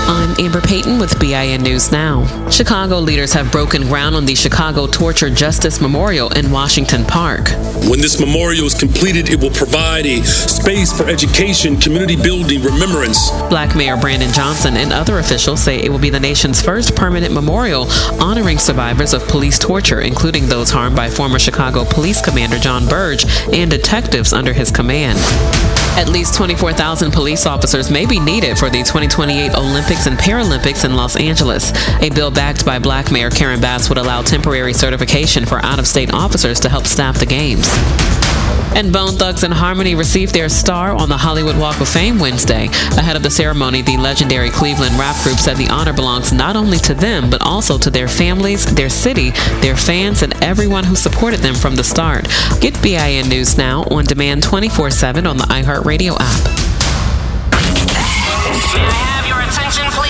I'm Amber Payton with BIN News Now. Chicago leaders have broken ground on the Chicago Torture Justice Memorial in Washington Park. When this memorial is completed, it will provide a space for education, community building, remembrance. Black Mayor Brandon Johnson and other officials say it will be the nation's first permanent memorial honoring survivors of police torture, including those harmed by former Chicago Police Commander John Burge and detectives under his command. At least 24,000 police officers may be needed for the 2028 Olympics and Paralympics in Los Angeles. A bill backed by Black Mayor Karen Bass would allow temporary certification for out-of-state officers to help staff the games. And Bone Thugs and Harmony received their star on the Hollywood Walk of Fame Wednesday. Ahead of the ceremony, the legendary Cleveland rap group said the honor belongs not only to them, but also to their families, their city, their fans, and everyone who supported them from the start. Get BIN News Now on demand 24/7 on the iHeartRadio app.